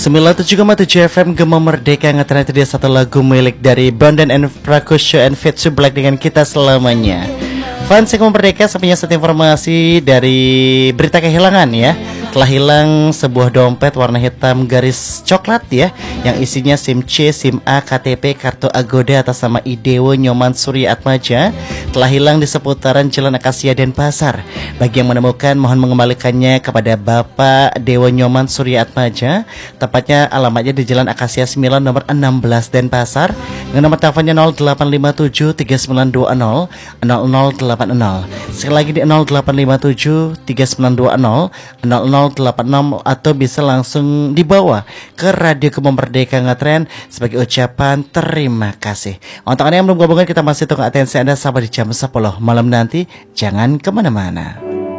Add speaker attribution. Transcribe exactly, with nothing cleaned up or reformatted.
Speaker 1: sembilan puluh tujuh koma tujuh F M Gema Merdeka ngetren itu dia satu lagu milik dari Bondan and Prakusho and Fit to Black dengan Kita Selamanya. Fans Gema Merdeka sampainya satu informasi dari berita kehilangan ya. Telah hilang sebuah dompet warna hitam garis coklat ya, yang isinya SIM C, SIM A, K T P, kartu Agoda atas nama Idewo Nyoman Surya Atmaja. Telah hilang di seputaran Jalan Akasia Denpasar. Bagi yang menemukan mohon mengembalikannya kepada Bapak Dewo Nyoman Surya Atmaja. Tepatnya alamatnya di Jalan Akasia sembilan nomor enam belas Denpasar. Dengan nomor teleponnya nol delapan lima tujuh tiga sembilan dua nol nol nol delapan nol. Sekali lagi di nol delapan lima tujuh tiga sembilan dua nol nol nol delapan enam, atau bisa langsung dibawa ke Radio Gema Merdeka Ngetren sebagai ucapan terima kasih. Untuk Anda yang belum gabungan, kita masih tunggu atensi Anda sampai di jam sepuluh malam nanti. Jangan kemana-mana.